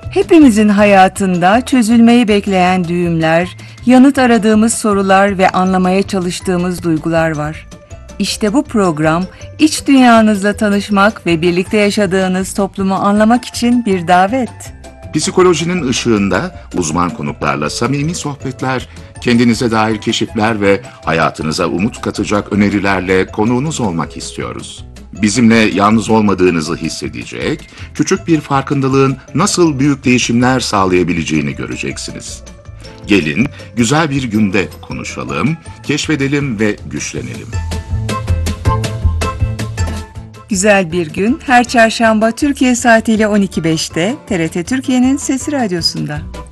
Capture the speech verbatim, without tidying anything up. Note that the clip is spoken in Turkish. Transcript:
Hepimizin hayatında çözülmeyi bekleyen düğümler, yanıt aradığımız sorular ve anlamaya çalıştığımız duygular var. İşte bu program, iç dünyanızla tanışmak ve birlikte yaşadığınız toplumu anlamak için bir davet. Psikolojinin ışığında uzman konuklarla samimi sohbetler, kendinize dair keşifler ve hayatınıza umut katacak önerilerle konuğunuz olmak istiyoruz. Bizimle yalnız olmadığınızı hissedecek, küçük bir farkındalığın nasıl büyük değişimler sağlayabileceğini göreceksiniz. Gelin, güzel bir günde konuşalım, keşfedelim ve güçlenelim. Güzel bir gün her çarşamba Türkiye saatiyle on iki beşte T R T Türkiye'nin Sesi Radyosu'nda.